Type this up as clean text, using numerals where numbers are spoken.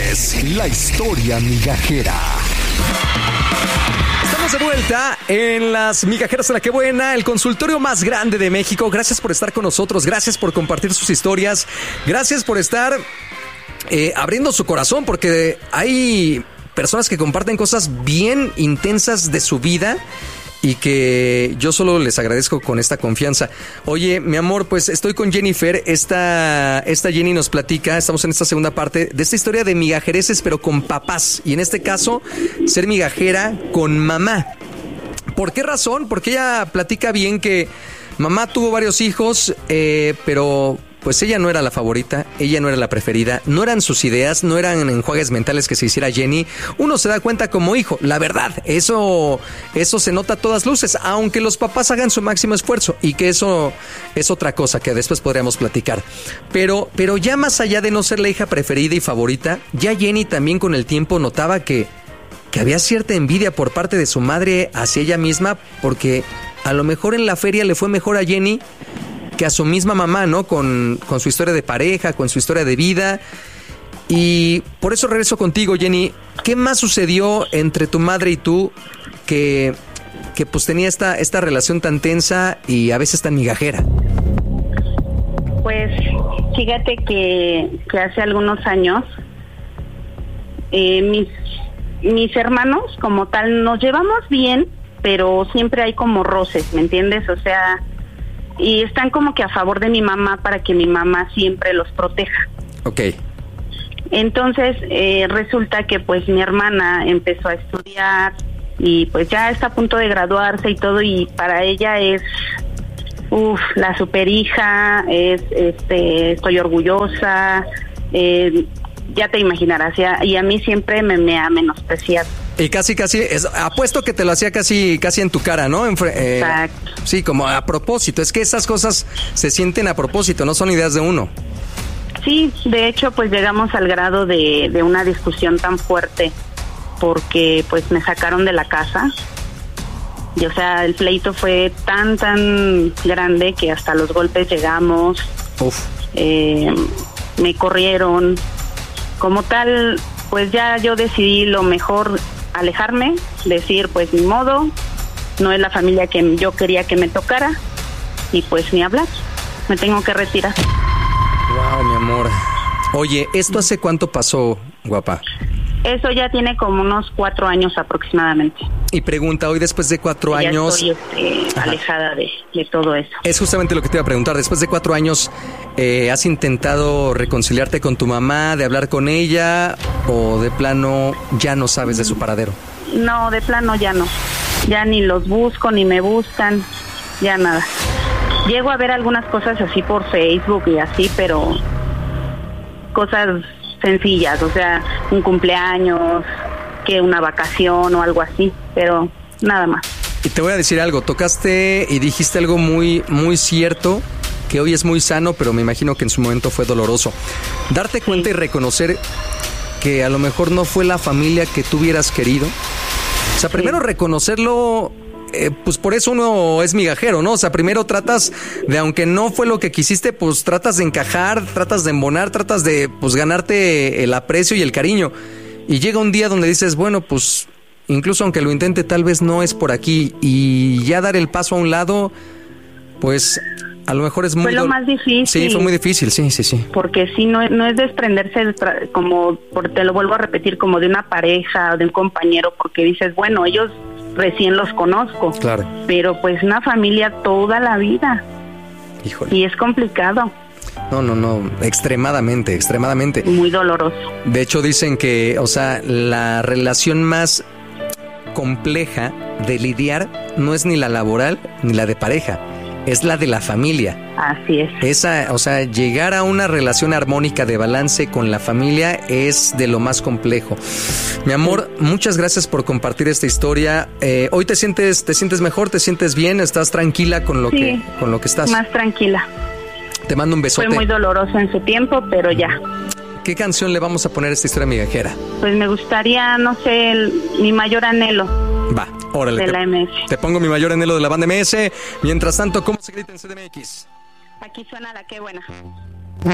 es la historia migajera. Estamos de vuelta en las migajeras de la que buena, el consultorio más grande de México. Gracias por estar con nosotros, gracias por compartir sus historias, gracias por estar abriendo su corazón, porque hay personas que comparten cosas bien intensas de su vida y que yo solo les agradezco con esta confianza. Oye, mi amor, pues estoy con Jennifer. Esta Jenny nos platica, estamos en esta segunda parte, de esta historia de migajereces, pero con papás. Y en este caso, ser migajera con mamá. ¿Por qué razón? Porque ella platica bien que mamá tuvo varios hijos, pero pues ella no era la favorita, ella no era la preferida, no eran sus ideas, no eran enjuagues mentales que se hiciera Jenny. Uno se da cuenta como hijo, la verdad, eso se nota a todas luces, aunque los papás hagan su máximo esfuerzo, y que eso es otra cosa que después podríamos platicar. Pero ya más allá de no ser la hija preferida y favorita, ya Jenny también con el tiempo notaba que había cierta envidia por parte de su madre hacia ella misma, porque a lo mejor en la feria le fue mejor a Jenny que a su misma mamá, ¿no? Con su historia de pareja, con su historia de vida. Y por eso regreso contigo, Jenny. ¿Qué más sucedió entre tu madre y tú que pues tenía esta relación tan tensa y a veces tan migajera? Pues fíjate que hace algunos años mis hermanos como tal nos llevamos bien, pero siempre hay como roces, ¿me entiendes? O sea, y están como que a favor de mi mamá para que mi mamá siempre los proteja. Ok. Entonces resulta que pues mi hermana empezó a estudiar y pues ya está a punto de graduarse y todo, y para ella es la super hija, estoy orgullosa, ya te imaginarás, y a mí siempre me ha menospreciado. Y casi, apuesto que te lo hacía casi en tu cara, ¿no? Exacto. Sí, como a propósito. Es que esas cosas se sienten a propósito, no son ideas de uno. Sí, de hecho, pues llegamos al grado de una discusión tan fuerte, porque pues me sacaron de la casa. Y o sea, el pleito fue tan grande que hasta los golpes llegamos. Uf. Me corrieron. Como tal, pues ya yo decidí lo mejor, alejarme, decir pues ni modo, no es la familia que yo quería que me tocara, y pues ni hablar, me tengo que retirar. Wow, mi amor. Oye, ¿esto hace cuánto pasó, guapa? Eso ya tiene como unos 4 años aproximadamente. Y pregunta, hoy después de 4 años... Ya estoy alejada de todo eso. Es justamente lo que te iba a preguntar. Después de 4 años, ¿has intentado reconciliarte con tu mamá, de hablar con ella, o de plano ya no sabes de su paradero? No, de plano ya no. Ya ni los busco, ni me buscan, ya nada. Llego a ver algunas cosas así por Facebook y así, pero cosas sencillas, o sea, un cumpleaños, que una vacación o algo así, pero nada más. Y te voy a decir algo, tocaste y dijiste algo muy, muy cierto, que hoy es muy sano, pero me imagino que en su momento fue doloroso. Darte cuenta y reconocer que a lo mejor no fue la familia que tú hubieras querido. O sea, primero reconocerlo, pues por eso uno es migajero, ¿no? O sea, primero tratas de, aunque no fue lo que quisiste, pues tratas de encajar, tratas de embonar, tratas de, pues, ganarte el aprecio y el cariño. Y llega un día donde dices, bueno, pues incluso aunque lo intente, tal vez no es por aquí. Y ya dar el paso a un lado, pues a lo mejor es muy... Fue lo más difícil. Sí, fue muy difícil, sí. Porque sí, no es desprenderse, como, te lo vuelvo a repetir, como de una pareja o de un compañero, porque dices, bueno, ellos recién los conozco. Claro. Pero pues una familia toda la vida. Híjole. Y es complicado. No, extremadamente. Muy doloroso. De hecho, dicen que, o sea, la relación más compleja de lidiar no es ni la laboral ni la de pareja, es la de la familia. Así es. Esa, o sea, llegar a una relación armónica de balance con la familia es de lo más complejo. Mi amor, muchas gracias por compartir esta historia. Hoy te sientes mejor, te sientes bien, estás tranquila con lo que estás. Más tranquila. Te mando un besote. Fue muy doloroso en su tiempo, pero ya. ¿Qué canción le vamos a poner a esta historia migajera? Pues me gustaría, no sé, Mi Mayor Anhelo. Va, órale. De la MS. Te pongo Mi Mayor Anhelo de la banda MS. Mientras tanto, ¿cómo se grita en CDMX? Aquí suena La Qué Buena.